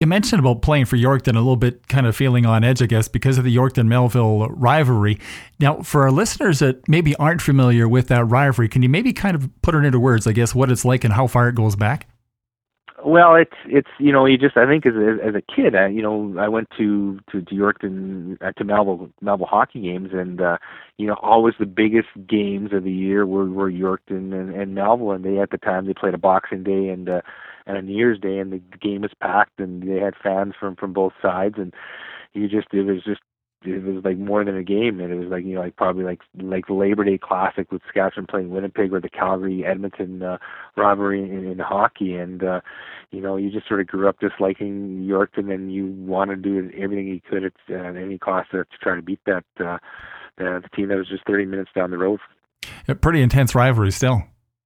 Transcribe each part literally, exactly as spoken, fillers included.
mentioned about playing for Yorkton, a little bit kind of feeling on edge, I guess, because of the Yorkton-Melville rivalry. Now, for our listeners that maybe aren't familiar with that rivalry, can you maybe kind of put it into words, I guess, what it's like and how far it goes back? Well, it's it's you know you just I think as a, as a kid I, you know I went to to, to Yorkton uh, to Melville Melville hockey games, and uh, you know always the biggest games of the year were, were Yorkton and, and Melville, and they at the time they played a Boxing Day and uh, and a New Year's Day, and the game was packed, and they had fans from from both sides, and you just it was just it was like more than a game, and it was like you know like probably like like the Labor Day Classic with Saskatchewan playing Winnipeg, or the Calgary Edmonton uh, rivalry in, in hockey, and uh, you know you just sort of grew up disliking Yorkton, and you wanted to do everything you could at, uh, at any cost to, to try to beat that uh, the, the team that was just thirty minutes down the road. A pretty intense rivalry still.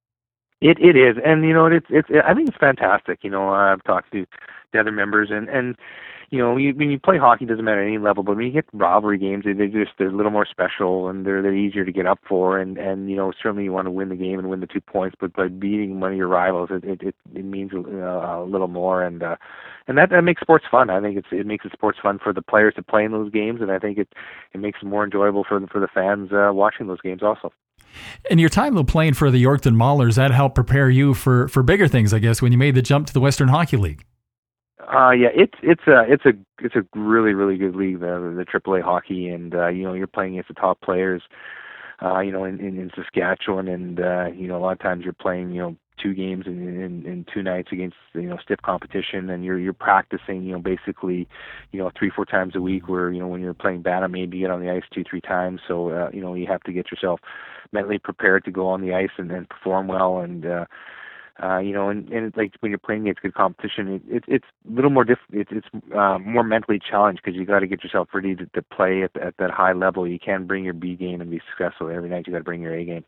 It it is, and you know it's it's I think it's fantastic. You know I've talked to the other members, and and. You know, you, when you play hockey, it doesn't matter at any level, but when you get rivalry games, they they just they're a little more special, and they're they're easier to get up for, and and you know certainly you want to win the game and win the two points, but by beating one of your rivals, it it it, it means uh, a little more, and uh, and that that makes sports fun. I think it's it makes it sports fun for the players to play in those games, and I think it it makes it more enjoyable for the, for the fans uh, watching those games also. And your time though playing for the Yorkton Maulers, that helped prepare you for for bigger things, I guess, when you made the jump to the Western Hockey League. Uh, yeah, it's it's a it's a it's a really really good league, the the Triple A hockey, and uh, you know you're playing against the top players, uh, you know in, in, in Saskatchewan, and uh, you know a lot of times you're playing you know two games in, in, in two nights against you know stiff competition, and you're you're practicing you know basically you know three four times a week. Where you know when you're playing Bantam, maybe you get on the ice two three times, so uh, you know you have to get yourself mentally prepared to go on the ice and then perform well, and uh, Uh, you know, and, and like when you're playing against good competition, it, it, it's a little more diff- it, it's uh, more mentally challenged because you got to get yourself ready to, to play at, at that high level. You can't bring your B game and be successful every night. You got to bring your A game.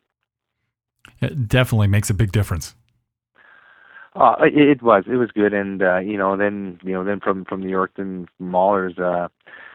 It definitely makes a big difference. Uh, it, it was, it was good, and uh, you know, then you know, then from from the Yorkton Maulers. Uh,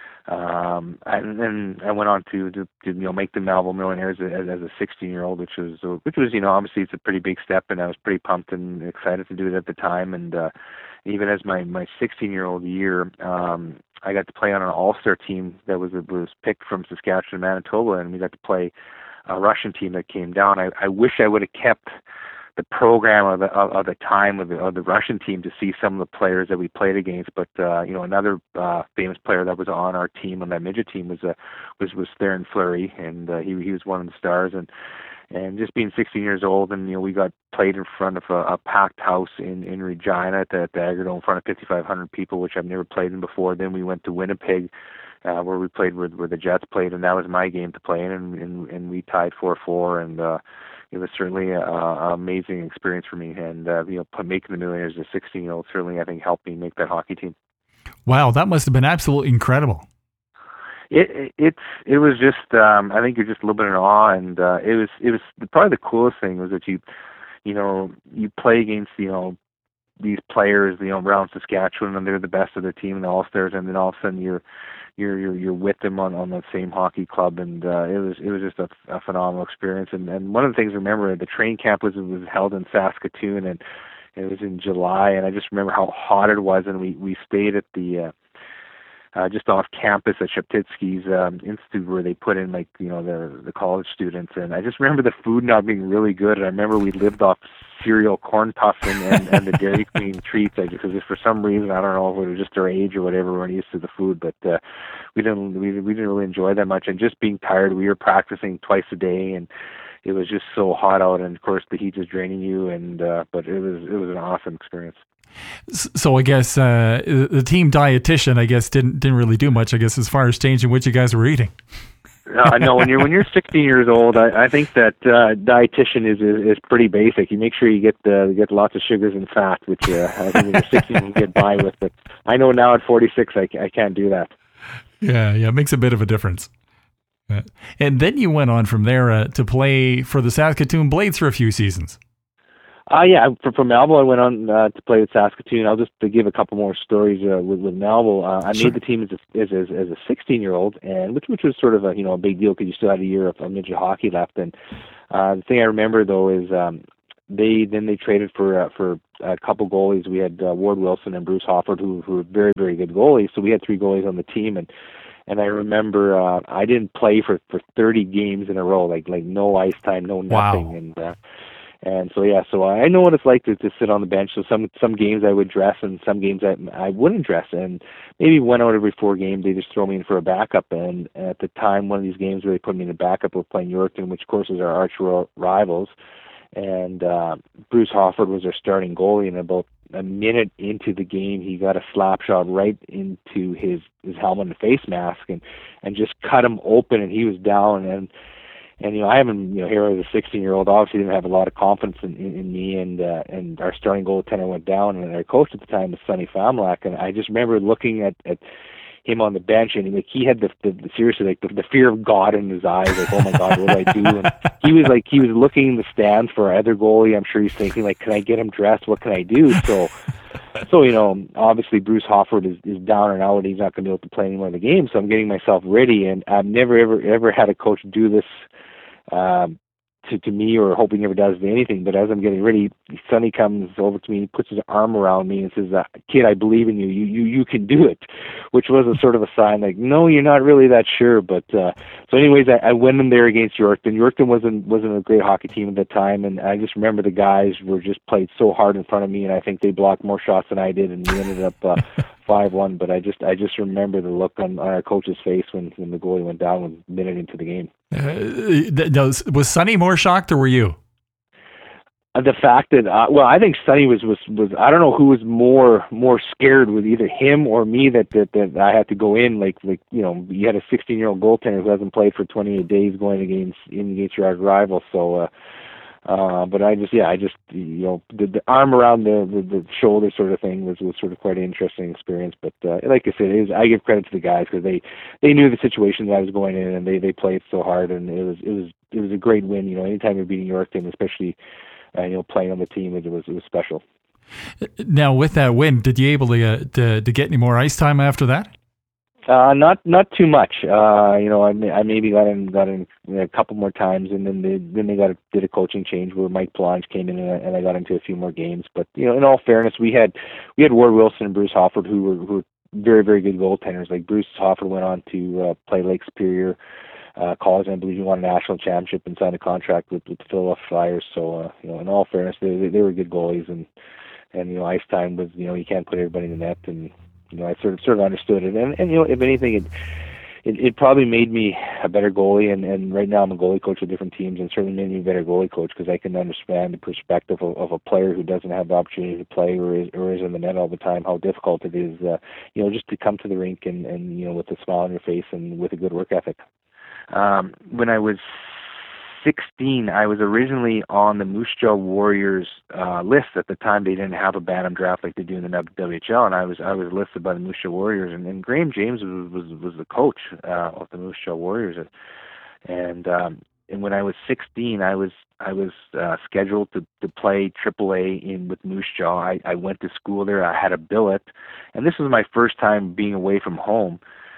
Um, and then I went on to, to, to you know make the Melville Millionaires as, as a sixteen year old, which was which was you know obviously it's a pretty big step, and I was pretty pumped and excited to do it at the time. And uh, even as my my sixteen year old year, um, I got to play on an all star team that was was picked from Saskatchewan, Manitoba, and we got to play a Russian team that came down. I, I wish I would have kept the program of the of, of the time of the, of the Russian team to see some of the players that we played against. But uh, you know, another uh, famous player that was on our team, on that midget team, was uh, was was Theron Fleury, and uh, he he was one of the stars. And and just being sixteen years old, and you know, we got played in front of a, a packed house in in Regina at the, at the Agrodome in front of fifty-five hundred people, which I've never played in before. Then we went to Winnipeg, uh, where we played where, where the Jets played, and that was my game to play in, and and, and we tied four four, and uh, it was certainly an amazing experience for me, and uh, you know, making the Millionaires as a sixteen-year-old certainly, I think, helped me make that hockey team. Wow, that must have been absolutely incredible. It, it it's it was just um, I think you're just a little bit in awe, and uh, it was it was probably the coolest thing was that you you know you play against you know these players you know around Saskatchewan, and they're the best of their team, and the All Stars, and then all of a sudden you're You're, you're you're with them on, on the same hockey club, and uh, it was it was just a, a phenomenal experience. And, and one of the things I remember, the train camp was was held in Saskatoon, and it was in July. And I just remember how hot it was, and we, we stayed at the uh, uh, just off campus at Sheptytsky's um, Institute, where they put in like you know the the college students. And I just remember the food not being really good. And I remember we lived off cereal, corn puffs, and, and, and the Dairy Queen treats. I, because for some reason, I don't know if it was just our age or whatever, we weren't used to the food, but uh, we didn't we, we didn't really enjoy that much. And just being tired, we were practicing twice a day, and it was just so hot out. And of course, the heat is draining you. And uh, but it was it was an awesome experience. So I guess uh, the team dietitian, I guess, didn't didn't really do much, I guess, as far as changing what you guys were eating. uh, no, when you're when you're sixteen years old, I, I think that uh, dietitian is, is is pretty basic. You make sure you get uh, you get lots of sugars and fat, which uh, I think when you're sixteen you can get by with. But I know now at forty-six, I, I can't do that. Yeah, yeah, it makes a bit of a difference. Uh, and then you went on from there uh, to play for the Saskatoon Blades for a few seasons. Uh, yeah, from, from Melville, I went on uh, to play with Saskatoon. I'll just to give a couple more stories uh, with, with Melville. Uh, I sure. made the team as a, as, as, as a sixteen-year-old, and which which was sort of a you know a big deal because you still had a year of, of midget hockey left. And uh, the thing I remember though is um, they then they traded for uh, for a couple goalies. We had uh, Ward Wilson and Bruce Hofford, who who were very very good goalies. So we had three goalies on the team, and and I remember uh, I didn't play for for thirty games in a row, like like no ice time, no nothing, Wow. and. Uh, And so yeah, so I know what it's like to, to sit on the bench. So some some games I would dress, and some games I I wouldn't dress. And maybe one out every four games they just throw me in for a backup. And at the time, one of these games where they put me in a backup, we're playing Yorkton, which of course is our arch rivals. And uh, Bruce Hofford was our starting goalie. And about a minute into the game, he got a slap shot right into his his helmet and face mask, and and just cut him open, and he was down. And And, you know, I haven't, you know, here as a sixteen-year-old, obviously didn't have a lot of confidence in, in, in me, and uh, and our starting goaltender went down, and our coach at the time was Sonny Famlack, and I just remember looking at, at him on the bench, and like he had the, the, the seriously, like the, the fear of God in his eyes, like, oh my God, what do I do? And he was like, he was looking in the stands for our other goalie. I'm sure he's thinking, like, can I get him dressed? What can I do? So, so you know, obviously Bruce Hofford is, is down and out. He's not going to be able to play any more of the game, so I'm getting myself ready, and I've never, ever, ever had a coach do this um, to, to me, or hoping never does anything. But as I'm getting ready, Sonny comes over to me, puts his arm around me, and says, uh, "Kid, I believe in you. You you you can do it," which was a sort of a sign, like, no, you're not really that sure. But uh, so, anyways, I, I went in there against Yorkton. Yorkton wasn't wasn't a great hockey team at that time, and I just remember the guys were just played so hard in front of me, and I think they blocked more shots than I did, and we ended up uh, five one. But I just I just remember the look on, on our coach's face when when the goalie went down a minute into the game. Uh, was Sonny more shocked, or were you? Uh, the fact that, uh, well, I think Sonny was, was, was, I don't know who was more more scared, with either him or me, that, that, that I had to go in, like, like you know, you had a sixteen-year-old goaltender who hasn't played for twenty-eight days going against in against your rival. So, uh, uh, but I just, yeah, I just, you know, the, the arm around the, the, the shoulder sort of thing was, was sort of quite an interesting experience. But uh, like I said, it was, I give credit to the guys, because they, they knew the situation that I was going in, and they, they played so hard, and it was it was it was a great win. You know, anytime you're beating Yorkton, especially uh, you know, playing on the team, it was it was special. Now, with that win, did you able to uh, to, to get any more ice time after that? Uh, not not too much. Uh, you know, I, I maybe got in got in a couple more times, and then they then they got a, did a coaching change where Mike Plange came in, and I, and I got into a few more games. But you know, in all fairness, we had we had Ward Wilson and Bruce Hofford, who were who were very very good goaltenders. Like Bruce Hofford went on to uh, play Lake Superior uh, College, and I believe he won a national championship and signed a contract with, with the Philadelphia Flyers. So uh, you know, in all fairness, they they, they were good goalies, and and you know, ice time was, you know, you can't put everybody in the net, and you know, I sort of sort of understood it, and and you know, if anything, it it, it probably made me a better goalie, and, and right now I'm a goalie coach with different teams, and certainly made me a better goalie coach, because I can understand the perspective of, of a player who doesn't have the opportunity to play, or is or is in the net all the time, how difficult it is, uh, you know, just to come to the rink and, and you know, with a smile on your face and with a good work ethic. Um, when I was sixteen, I was originally on the Moose Jaw Warriors uh, list. At the time, they didn't have a Bantam draft like they do in the W H L, and I was I was listed by the Moose Jaw Warriors, and, and Graham James was was, was the coach uh, of the Moose Jaw Warriors, and um, and when I was sixteen, I was I was uh, scheduled to, to play triple A in with Moose Jaw. I, I went to school there. I had a billet, and this was my first time being away from home.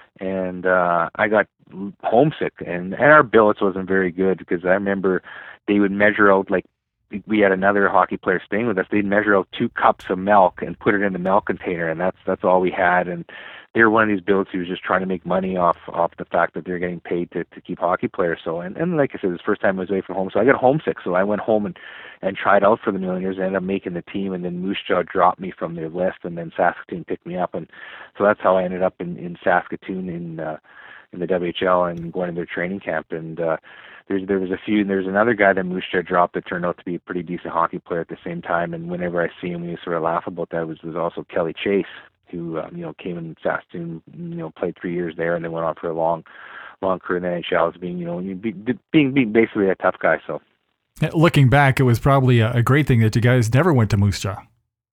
And uh, I got homesick, and, and our billets wasn't very good, because I remember they would measure out, like, we had another hockey player staying with us. They'd measure out two cups of milk and put it in the milk container, and that's that's all we had. And they were one of these billets who was just trying to make money off off the fact that they're getting paid to, to keep hockey players. So, and, and like I said, it was the first time I was away from home, so I got homesick. So I went home and, and tried out for the Millionaires, and ended up making the team, and then Moose Jaw dropped me from their list, and then Saskatoon picked me up, and so that's how I ended up in, in Saskatoon in uh, in the W H L and going to their training camp. And uh, There's, there was a few, and there's another guy that Moose Jaw dropped that turned out to be a pretty decent hockey player at the same time. And whenever I see him, we sort of laugh about that. Was was also Kelly Chase, who um, you know, came in Saskatoon, you know, played three years there, and then went on for a long, long career in the N H L as being, you know, being being basically a tough guy. So, looking back, it was probably a, a great thing that you guys never went to Moose Jaw.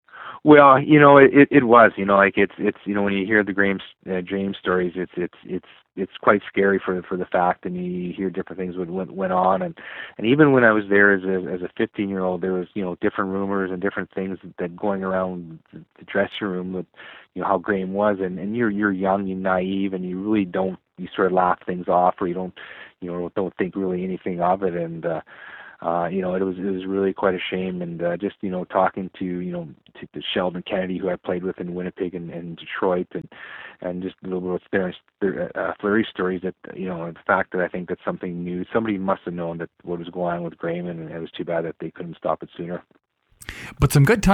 Well, you know, it it was, you know, like it's it's you know, when you hear the James uh, James stories, it's it's it's it's quite scary for for the fact, and you hear different things that went went on, and and even when I was there as a as a fifteen year old, there was, you know, different rumors and different things that going around the dressing room with, you know, how Graham was, and and you're you're young, you're naive, and you really don't, you sort of laugh things off, or you don't, you know, don't think really anything of it, and uh uh, you know, it was it was really quite a shame. And uh, just you know, talking to you know to, to Sheldon Kennedy, who I played with in Winnipeg and, and Detroit, and and just a little bit of their, their uh, Fleury stories. That you know, the fact that I think that's something new. Somebody must have known that what was going on with Graham, and it was too bad that they couldn't stop it sooner. But some good times.